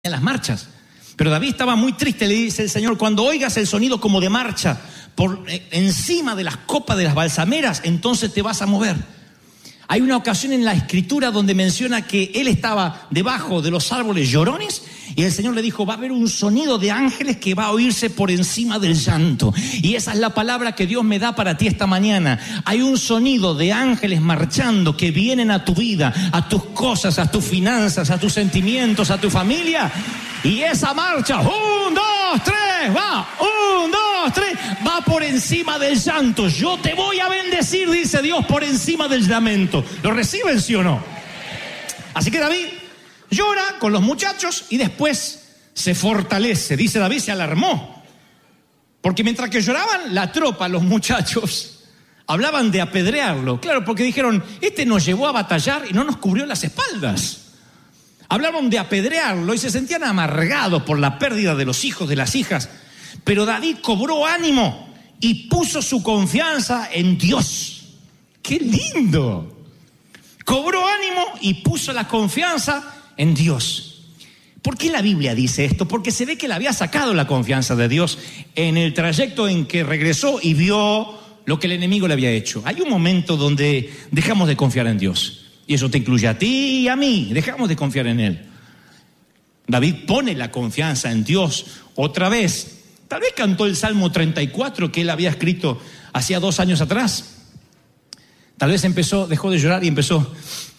en las marchas. Pero David estaba muy triste, le dice el Señor: cuando oigas el sonido como de marcha por encima de las copas de las balsameras, entonces te vas a mover. Hay una ocasión en la Escritura donde menciona que él estaba debajo de los árboles llorones y el Señor le dijo: va a haber un sonido de ángeles que va a oírse por encima del llanto. Y esa es la palabra que Dios me da para ti esta mañana. Hay un sonido de ángeles marchando que vienen a tu vida, a tus cosas, a tus finanzas, a tus sentimientos, a tu familia. Y esa marcha, 1, 2, 3, va, 1, 2, 3, va por encima del llanto. Yo te voy a bendecir, dice Dios, por encima del lamento. ¿Lo reciben, sí o no? Así que David llora con los muchachos y después se fortalece. Dice David, se alarmó. Porque mientras que lloraban la tropa, los muchachos hablaban de apedrearlo. Claro, porque dijeron: este nos llevó a batallar y no nos cubrió las espaldas. Hablaron de apedrearlo y se sentían amargados por la pérdida de los hijos, de las hijas. Pero David cobró ánimo y puso su confianza en Dios. ¡Qué lindo! Cobró ánimo y puso la confianza en Dios. ¿Por qué la Biblia dice esto? Porque se ve que le había sacado la confianza de Dios en el trayecto en que regresó y vio lo que el enemigo le había hecho. Hay un momento donde dejamos de confiar en Dios. Y eso te incluye a ti y a mí. Dejamos de confiar en Él. David pone la confianza en Dios otra vez. Tal vez cantó el Salmo 34 que él había escrito hacía 2 años atrás. Tal vez dejó de llorar y empezó: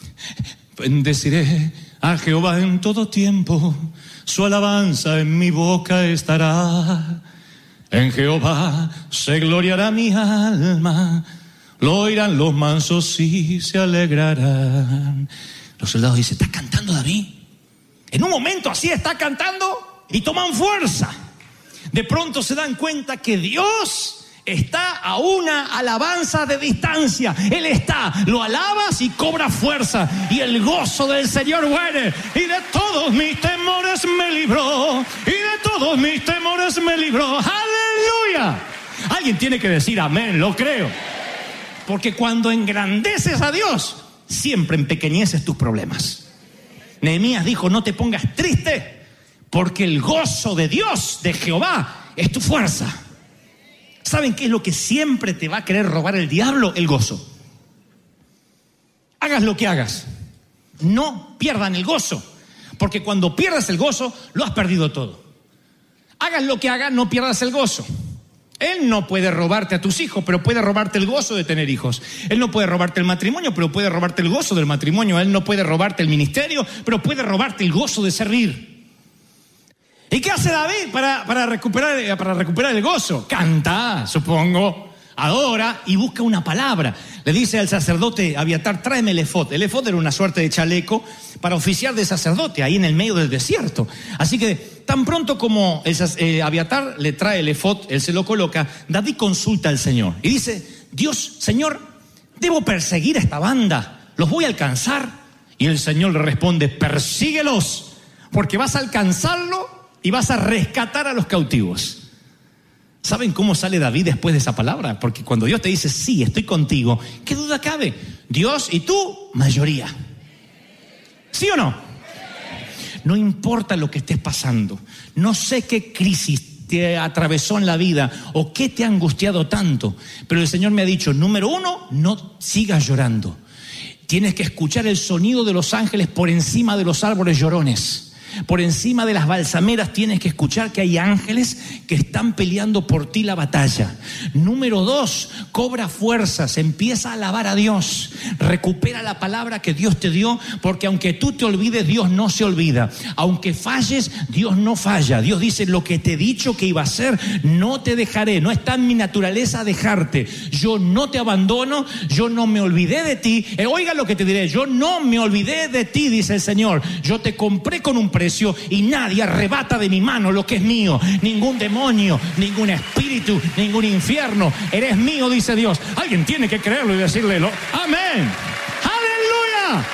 bendeciré a Jehová en todo tiempo, su alabanza en mi boca estará. En Jehová se gloriará mi alma. Lo oirán los mansos y se alegrarán. Los soldados dicen: ¿está cantando David? En un momento así está cantando y toman fuerza. De pronto se dan cuenta que Dios está a una alabanza de distancia. Él está, lo alabas y cobra fuerza. Y el gozo del Señor viene. Y de todos mis temores me libró. Y de todos mis temores me libró. ¡Aleluya! Alguien tiene que decir amén, lo creo. Porque cuando engrandeces a Dios, siempre empequeñeces tus problemas. Nehemías dijo: no te pongas triste, porque el gozo de Dios, de Jehová, es tu fuerza. ¿Saben qué es lo que siempre te va a querer robar el diablo? El gozo. Hagas lo que hagas, no pierdan el gozo, porque cuando pierdas el gozo, lo has perdido todo. Hagas lo que hagas, no pierdas el gozo. Él no puede robarte a tus hijos, pero puede robarte el gozo de tener hijos. Él no puede robarte el matrimonio, pero puede robarte el gozo del matrimonio. Él no puede robarte el ministerio, pero puede robarte el gozo de servir. ¿Y qué hace David para recuperar el gozo? Canta, supongo, adora y busca una palabra. Le dice al sacerdote Abiatar: tráeme el efod. El efod era una suerte de chaleco para oficiar de sacerdote ahí en el medio del desierto. Así que tan pronto como Abiatar le trae el efod, él se lo coloca, David consulta al Señor y dice: Dios, Señor, ¿debo perseguir a esta banda? ¿Los voy a alcanzar? Y el Señor le responde: persíguelos, porque vas a alcanzarlo y vas a rescatar a los cautivos. ¿Saben cómo sale David después de esa palabra? Porque cuando Dios te dice: sí, estoy contigo, ¿qué duda cabe? Dios y tú, mayoría. ¿Sí o no? No importa lo que estés pasando. No sé qué crisis te atravesó en la vida o qué te ha angustiado tanto, pero el Señor me ha dicho: número 1, no sigas llorando. Tienes que escuchar el sonido de los ángeles por encima de los árboles llorones. Por encima de las balsameras tienes que escuchar que hay ángeles que están peleando por ti la batalla. Número 2, cobra fuerzas, empieza a alabar a Dios. Recupera la palabra que Dios te dio, porque aunque tú te olvides, Dios no se olvida. Aunque falles, Dios no falla. Dios dice: lo que te he dicho que iba a hacer, no te dejaré. No está en mi naturaleza dejarte. Yo no te abandono, yo no me olvidé de ti. Oiga lo que te diré: yo no me olvidé de ti, dice el Señor. Yo te compré con un precio y nadie arrebata de mi mano lo que es mío. Ningún demonio, ningún espíritu, ningún infierno. Eres mío, dice Dios. Alguien tiene que creerlo y decirle amén. ¡Aleluya!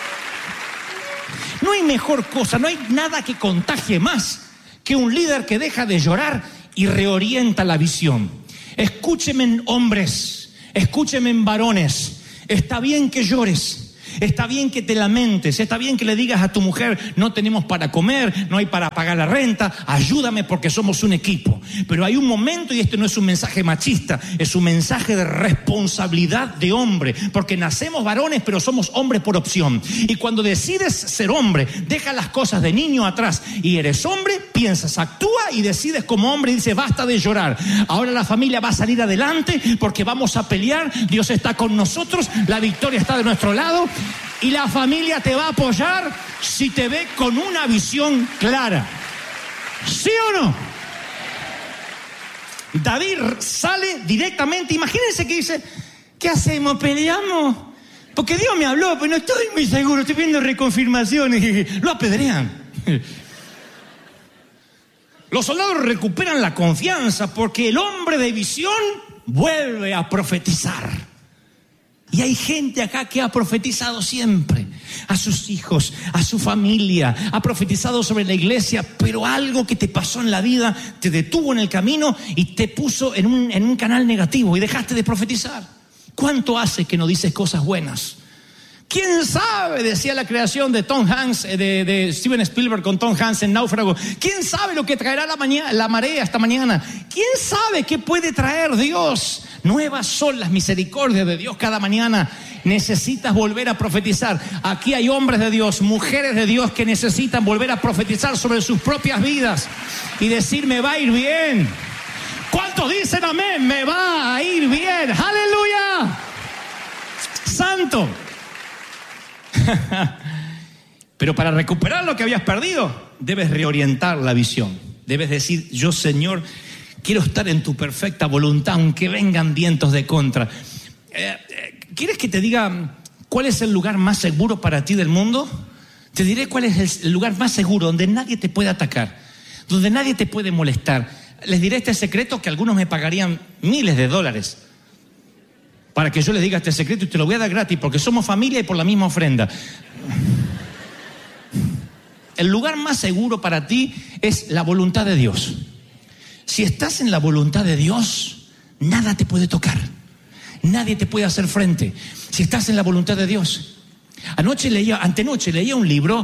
No hay mejor cosa, no hay nada que contagie más que un líder que deja de llorar y reorienta la visión. Escúcheme, hombres, escúcheme, varones. Está bien que llores, Está bien que te lamentes, está bien que le digas a tu mujer, no tenemos para comer, no hay para pagar la renta, ayúdame porque somos un equipo. Pero hay un momento, y este no es un mensaje machista, es un mensaje de responsabilidad de hombre, porque nacemos varones, pero somos hombres por opción. Y cuando decides ser hombre, deja las cosas de niño atrás y eres hombre, piensas, actúa y decides como hombre y dices, basta de llorar. Ahora la familia va a salir adelante porque vamos a pelear, Dios está con nosotros, la victoria está de nuestro lado y la familia te va a apoyar si te ve con una visión clara. ¿Sí o no? David sale directamente, imagínense que dice, ¿qué hacemos? ¿Peleamos? Porque Dios me habló, pero no estoy muy seguro, estoy viendo reconfirmaciones. Lo apedrean. Los soldados recuperan la confianza porque el hombre de visión vuelve a profetizar. Y hay gente acá que ha profetizado siempre, a sus hijos, a su familia, ha profetizado sobre la iglesia, pero algo que te pasó en la vida te detuvo en el camino y te puso en un canal negativo y dejaste de profetizar. ¿Cuánto hace que no dices cosas buenas? ¿Quién sabe? Decía la creación de Tom Hanks, de Steven Spielberg con Tom Hanks en Náufrago. ¿Quién sabe lo que traerá la marea esta mañana? ¿Quién sabe qué puede traer Dios? Nuevas son las misericordias de Dios cada mañana. Necesitas volver a profetizar. Aquí hay hombres de Dios, mujeres de Dios que necesitan volver a profetizar sobre sus propias vidas y decir, me va a ir bien. ¿Cuántos dicen amén? Me va a ir bien. ¡Aleluya! ¡Santo! Pero para recuperar lo que habías perdido, debes reorientar la visión. Debes decir, yo, Señor, quiero estar en tu perfecta voluntad, aunque vengan vientos de contra. ¿Quieres que te diga cuál es el lugar más seguro para ti del mundo? Te diré cuál es el lugar más seguro, donde nadie te puede atacar, donde nadie te puede molestar. Les diré este secreto que algunos me pagarían miles de dólares para que yo les diga este secreto, y te lo voy a dar gratis porque somos familia y por la misma ofrenda. El lugar más seguro para ti es la voluntad de Dios. Si estás en la voluntad de Dios, nada te puede tocar, nadie te puede hacer frente. Si estás en la voluntad de Dios. Antenoche leía un libro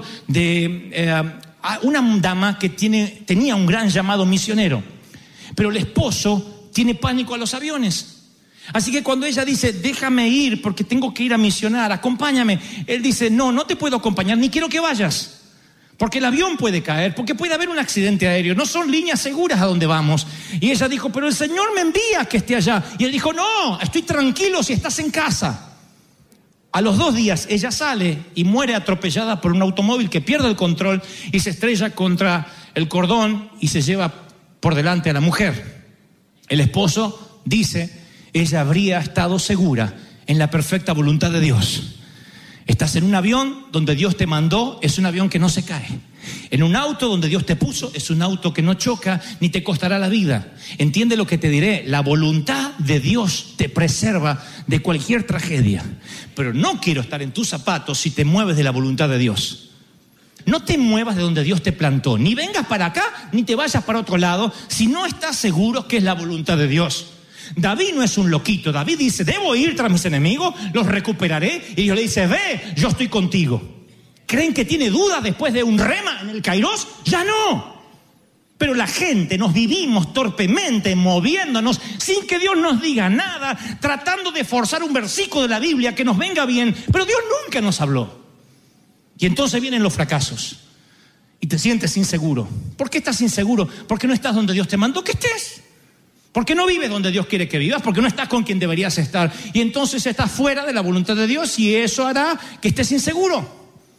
de una dama que tenía un gran llamado misionero, pero el esposo tiene pánico a los aviones. Así que cuando ella dice, déjame ir porque tengo que ir a misionar, acompáñame, él dice, no te puedo acompañar, ni quiero que vayas, porque el avión puede caer, porque puede haber un accidente aéreo, no son líneas seguras a donde vamos. Y ella dijo, pero el Señor me envía que esté allá. Y él dijo, no, estoy tranquilo si estás en casa. A los 2 días ella sale y muere atropellada por un automóvil que pierde el control y se estrella contra el cordón y se lleva por delante a la mujer. El esposo dice, ella habría estado segura en la perfecta voluntad de Dios. Estás en un avión donde Dios te mandó, es un avión que no se cae. En un auto donde Dios te puso, es un auto que no choca ni te costará la vida. Entiende lo que te diré, la voluntad de Dios te preserva de cualquier tragedia. Pero no quiero estar en tus zapatos si te mueves de la voluntad de Dios. No te muevas de donde Dios te plantó, ni vengas para acá, ni te vayas para otro lado, si no estás seguro que es la voluntad de Dios. David no es un loquito. David dice, debo ir tras mis enemigos, los recuperaré. Y Dios le dice, ve, yo estoy contigo. ¿Creen que tiene dudas después de un rema en el Kairos? Ya no. Pero la gente nos vivimos torpemente moviéndonos sin que Dios nos diga nada, tratando de forzar un versículo de la Biblia que nos venga bien, pero Dios nunca nos habló. Y entonces vienen los fracasos y te sientes inseguro. ¿Por qué estás inseguro? Porque no estás donde Dios te mandó que estés. Porque no vives donde Dios quiere que vivas, porque no estás con quien deberías estar. Y entonces estás fuera de la voluntad de Dios y eso hará que estés inseguro.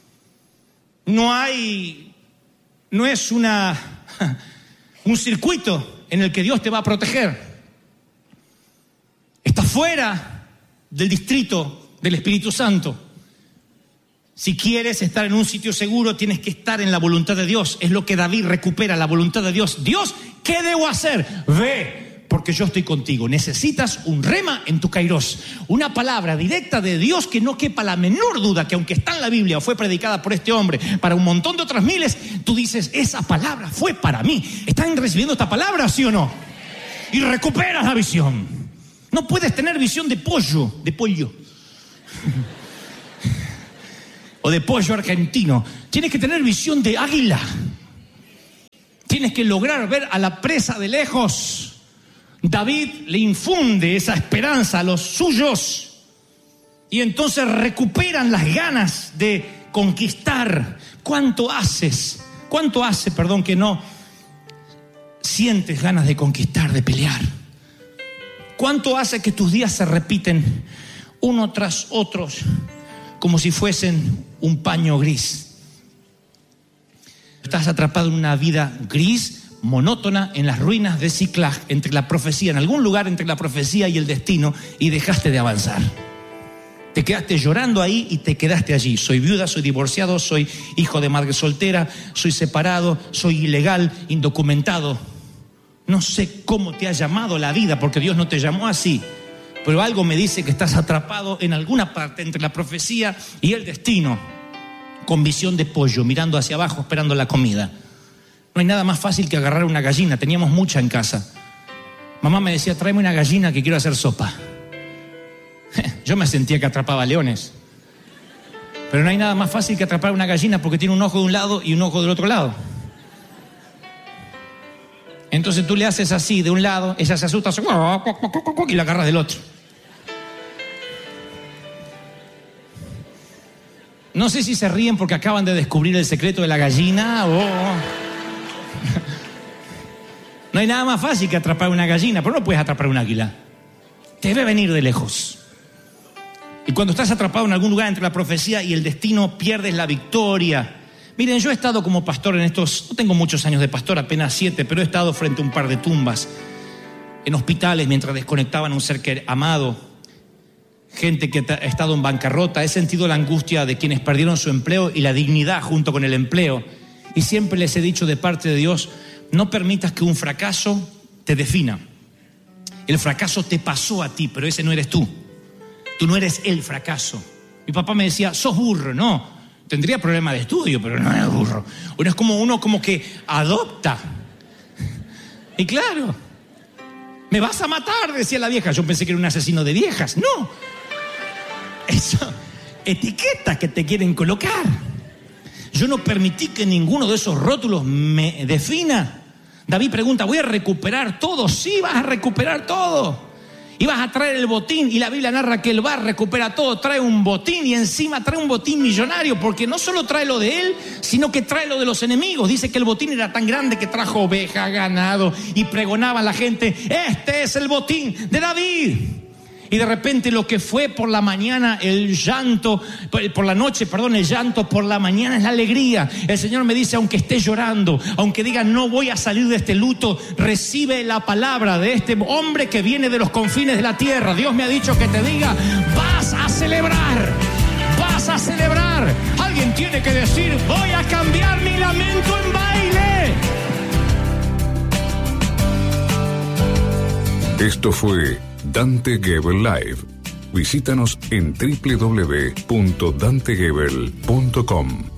No es un circuito en el que Dios te va a proteger. Estás fuera del distrito del Espíritu Santo. Si quieres estar en un sitio seguro, tienes que estar en la voluntad de Dios. Es lo que David recupera, la voluntad de Dios. Dios, ¿qué debo hacer? Ve, porque yo estoy contigo. Necesitas un rema en tu Kairos, una palabra directa de Dios que no quepa la menor duda que aunque está en la Biblia o fue predicada por este hombre para un montón de otras miles, tú dices, esa palabra fue para mí. ¿Están recibiendo esta palabra, sí o no? Y recuperas la visión. No puedes tener visión de pollo. o de pollo argentino. Tienes que tener visión de águila. Tienes que lograr ver a la presa de lejos. David le infunde esa esperanza a los suyos y entonces recuperan las ganas de conquistar. ¿Cuánto hace, que no sientes ganas de conquistar, de pelear? ¿Cuánto hace que tus días se repiten uno tras otro como si fuesen un paño gris? Estás atrapado en una vida gris, monótona, en las ruinas de Ziklag, entre la profecía, en algún lugar entre la profecía y el destino, y dejaste de avanzar. Te quedaste llorando ahí y te quedaste allí. Soy viuda, soy divorciado, soy hijo de madre soltera, soy separado, soy ilegal, indocumentado. No sé cómo te ha llamado la vida, porque Dios no te llamó así, pero algo me dice que estás atrapado en alguna parte entre la profecía y el destino, con visión de pollo, mirando hacia abajo, esperando la comida. No hay nada más fácil que agarrar una gallina. Teníamos mucha en casa. Mamá me decía, tráeme una gallina que quiero hacer sopa. Yo me sentía que atrapaba leones. Pero no hay nada más fácil que atrapar una gallina porque tiene un ojo de un lado y un ojo del otro lado. Entonces tú le haces así de un lado, ella se asusta y la agarras del otro. No sé si se ríen porque acaban de descubrir el secreto de la gallina o... No hay nada más fácil que atrapar una gallina, pero no puedes atrapar un águila. Te debe venir de lejos. Y cuando estás atrapado en algún lugar entre la profecía y el destino, pierdes la victoria. Miren, yo he estado como pastor en estos... No tengo muchos años de pastor, apenas 7, pero he estado frente a un par de tumbas, en hospitales mientras desconectaban a un ser amado, gente que ha estado en bancarrota. He sentido la angustia de quienes perdieron su empleo y la dignidad junto con el empleo. Y siempre les he dicho de parte de Dios, no permitas que un fracaso te defina. El fracaso te pasó a ti, pero ese no eres tú. Tú no eres el fracaso. Mi papá me decía, sos burro. No, tendría problema de estudio, pero no es burro. Uno es como uno como que adopta. Y claro, me vas a matar, decía la vieja. Yo pensé que era un asesino de viejas. No, eso, etiquetas que te quieren colocar. Yo no permití que ninguno de esos rótulos me defina. David pregunta, ¿voy a recuperar todo? Sí, vas a recuperar todo. Y vas a traer el botín. Y la Biblia narra que él va, recupera todo, trae un botín y encima trae un botín millonario, porque no solo trae lo de él, sino que trae lo de los enemigos. Dice que el botín era tan grande que trajo oveja, ganado, y pregonaba a la gente, este es el botín de David. Y de repente lo que fue por la mañana el llanto, por la noche, perdón, el llanto, por la mañana es la alegría. El Señor me dice, aunque esté llorando, aunque diga no voy a salir de este luto, recibe la palabra de este hombre que viene de los confines de la tierra. Dios me ha dicho que te diga, vas a celebrar, vas a celebrar. Alguien tiene que decir, voy a cambiar mi lamento en baile. Esto fue Dante Gebel Live. Visítanos en www.dantegebel.com.